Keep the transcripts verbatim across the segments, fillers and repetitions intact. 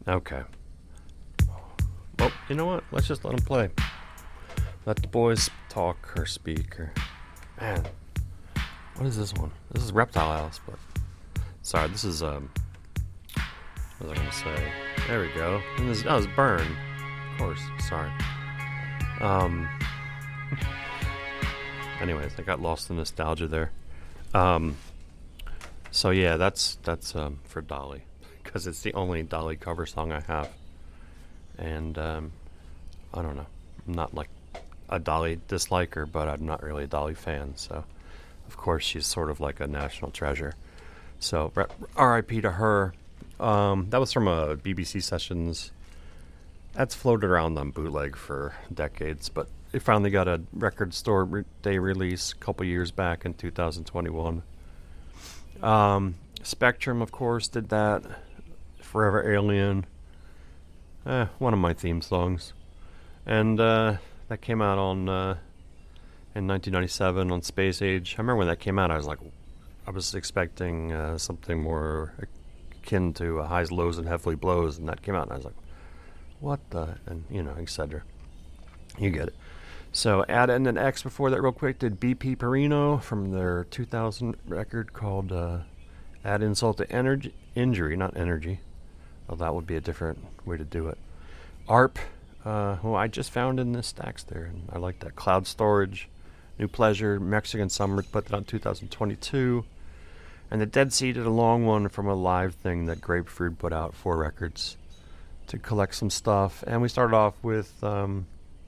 Okay. Well, you know what? Let's just let them play. Let the boys talk or speak or... Man, what is this one? This is Reptile Alice, but... Sorry, this is, um... what was I gonna say? There we go. And this, that was Burn. Of course, sorry. Um... Anyways, I got lost in nostalgia there. Um... So yeah, that's, that's, um, for Dolly. Because it's the only Dolly cover song I have. And, um... I don't know. I'm not, like, a Dolly disliker, but I'm not really a Dolly fan, so... Of course, she's sort of like a national treasure. So, R I P to her. Um, that was from a B B C Sessions. That's floated around on bootleg for decades, but it finally got a record store re- day release a couple years back in two thousand twenty-one. Um, Spectrum, of course, did that. Forever Alien. Eh, one of my theme songs. And uh, that came out on uh, in nineteen ninety-seven on Space Age. I remember when that came out, I was like, I was expecting uh, something more akin to uh, Highs, Lows, and Heavily Blows, and that came out, and I was like, what the, and, you know, et cetera. You get it. So, add in an X before that real quick, did B P Perino from their two thousand record called uh, Add Insult to Energy, Injury, not Energy. Well, that would be a different way to do it. A R P, uh, who I just found in the stacks there, and I like that. Cloud Storage, New Pleasure, Mexican Summer, put that on two thousand twenty-two. And the Dead Sea did a long one from a live thing that Grapefruit put out, four records, to collect some stuff. And we started off with um,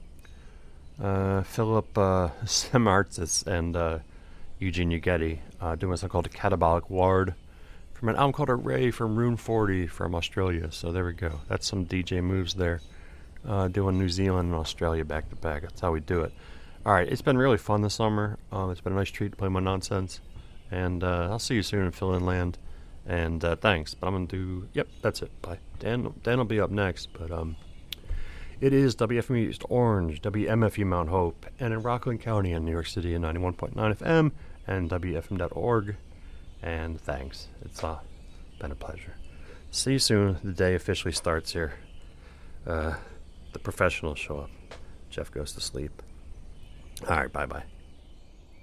uh, Philip uh, Samartzis and uh, Eugene Ugeti uh, doing something called a Catabolic Ward from an album called Array from Rune forty from Australia. So there we go. That's some D J moves there. Uh, doing New Zealand and Australia back to back. That's how we do it. All right, it's been really fun this summer. Um, it's been a nice treat to play my nonsense. And uh, I'll see you soon in Fill In Land. And uh, thanks. But I'm going to do... Yep, that's it. Bye. Dan, Dan will be up next. But um, it is W F M U East Orange, W M F U Mount Hope, and in Rockland County in New York City in ninety-one point nine F M and W F M dot org. And thanks. It's uh, been a pleasure. See you soon. The day officially starts here. Uh, the professionals show up. Jeff goes to sleep. All right, bye-bye.